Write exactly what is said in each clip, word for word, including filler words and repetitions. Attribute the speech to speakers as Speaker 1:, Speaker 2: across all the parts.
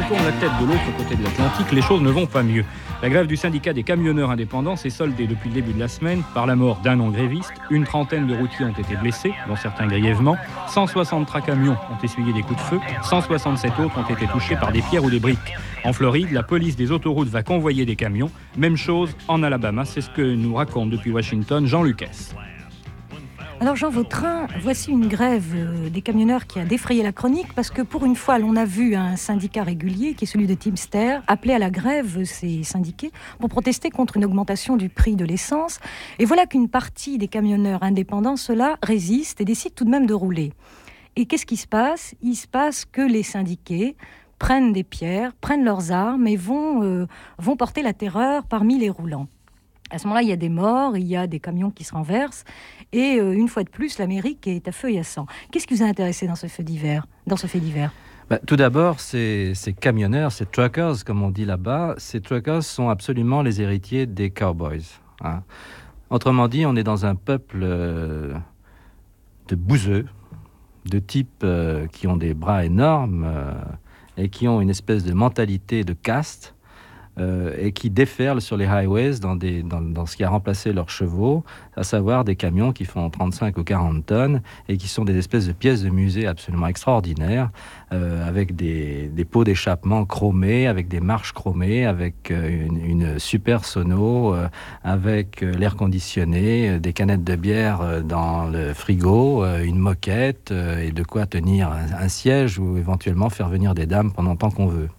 Speaker 1: tourne la tête de l'autre côté de l'Atlantique, les choses ne vont pas mieux. La grève du syndicat des camionneurs indépendants s'est soldée depuis le début de la semaine par la mort d'un non-gréviste. Une trentaine de routiers ont été blessés, dont certains grièvement. cent soixante-trois camions ont essuyé des coups de feu. cent soixante-sept autres ont été touchés par des pierres ou des briques. En Floride, la police des autoroutes va convoyer des camions. Même chose en Alabama, c'est ce que nous raconte depuis Washington Jean Lucas.
Speaker 2: Alors Jean Vautrin, voici une grève des camionneurs qui a défrayé la chronique parce que pour une fois, l'on a vu un syndicat régulier qui est celui de Teamster appeler à la grève ces syndiqués pour protester contre une augmentation du prix de l'essence. Et voilà qu'une partie des camionneurs indépendants, ceux-là, résistent et décident tout de même de rouler. Et qu'est-ce qui se passe ? Il se passe que les syndiqués prennent des pierres, prennent leurs armes et vont, euh, vont porter la terreur parmi les roulants. À ce moment-là, il y a des morts, il y a des camions qui se renversent. Et euh, une fois de plus, l'Amérique est à feu et à sang. Qu'est-ce qui vous a intéressé dans ce fait divers, dans ce fait divers ?
Speaker 3: Bah, tout d'abord, ces, ces camionneurs, ces truckers, comme on dit là-bas, ces truckers sont absolument les héritiers des cowboys. Hein. Autrement dit, on est dans un peuple euh, de bouseux, de types euh, qui ont des bras énormes euh, et qui ont une espèce de mentalité de caste. Euh, et qui déferlent sur les highways dans, des, dans, dans ce qui a remplacé leurs chevaux, à savoir des camions qui font trente-cinq ou quarante tonnes et qui sont des espèces de pièces de musée absolument extraordinaires, euh, avec des, des pots d'échappement chromés, avec des marches chromées, avec euh, une, une super sono, euh, avec euh, l'air conditionné, euh, des canettes de bière euh, dans le frigo, euh, une moquette euh, et de quoi tenir un, un siège ou éventuellement faire venir des dames pendant tant qu'on veut.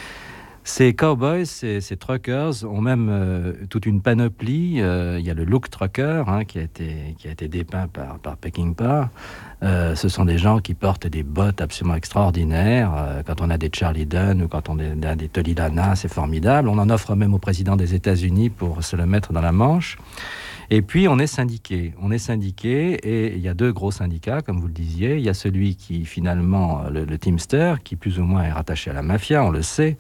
Speaker 3: Ces cowboys, ces, ces truckers ont même euh, toute une panoplie. Euh, il y a le look trucker hein, qui, a été, qui a été dépeint par, par Peckinpah. Euh, ce sont des gens qui portent des bottes absolument extraordinaires. Euh, quand on a des Charlie Dunn ou quand on a des Toledana, c'est formidable. On en offre même au président des États-Unis pour se le mettre dans la manche. Et puis, on est syndiqué. On est syndiqué et il y a deux gros syndicats, comme vous le disiez. Il y a celui qui, finalement, le, le Teamster, qui plus ou moins est rattaché à la mafia, on le sait.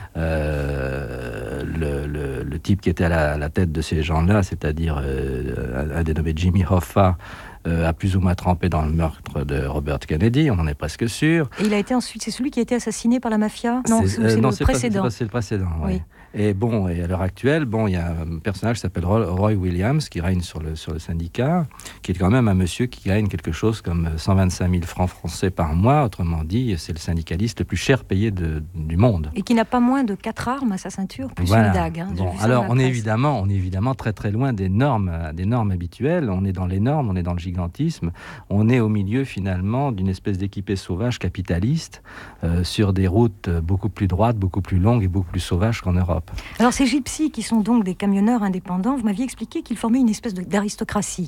Speaker 3: Euh, le, le, le type qui était à la, à la tête de ces gens-là, c'est-à-dire euh, un, un dénommé Jimmy Hoffa, euh, a plus ou moins trempé dans le meurtre de Robert Kennedy, on en est presque sûr.
Speaker 2: Et il a été ensuite, c'est celui qui a été assassiné par la mafia ? Non, c'est, c'est,
Speaker 3: euh,
Speaker 2: c'est
Speaker 3: non,
Speaker 2: le
Speaker 3: c'est
Speaker 2: précédent.
Speaker 3: Pas, c'est, c'est le précédent, oui.
Speaker 2: Oui.
Speaker 3: Et bon, et à l'heure actuelle, bon, il y a un personnage qui s'appelle Roy Williams qui règne sur le, sur le syndicat, qui est quand même un monsieur qui gagne quelque chose comme cent vingt-cinq mille francs français par mois. Autrement dit, c'est le syndicaliste le plus cher payé de, du monde.
Speaker 2: Et qui n'a pas moins de quatre armes à sa ceinture, plus
Speaker 3: voilà.
Speaker 2: une dague. Hein,
Speaker 3: bon, alors, on est, évidemment, on est évidemment très très loin des normes, des normes habituelles. On est dans les normes, on est dans le gigantisme. On est au milieu finalement d'une espèce d'équipée sauvage capitaliste euh, sur des routes beaucoup plus droites, beaucoup plus longues et beaucoup plus sauvages qu'en Europe.
Speaker 2: Alors ces gypsies qui sont donc des camionneurs indépendants, vous m'aviez expliqué qu'ils formaient une espèce de, d'aristocratie.